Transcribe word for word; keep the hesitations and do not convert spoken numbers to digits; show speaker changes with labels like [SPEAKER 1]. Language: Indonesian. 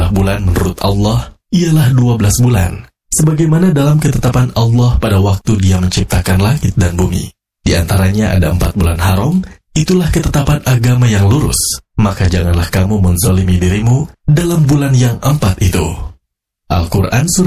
[SPEAKER 1] jumlah bulan menurut Allah ialah dua belas bulan, sebagaimana dalam ketetapan Allah pada waktu Dia menciptakan langit dan bumi. Di antaranya ada empat bulan haram. Itulah ketetapan agama yang lurus. Maka janganlah kamu menzalimi dirimu dalam bulan yang empat itu. Al-Quran Surah